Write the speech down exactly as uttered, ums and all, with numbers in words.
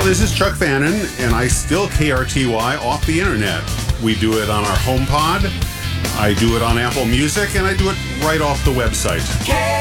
this is Chuck Fannin, and I still K R T Y off the internet. We do it on our HomePod, I do it on Apple Music, and I do it right off the website.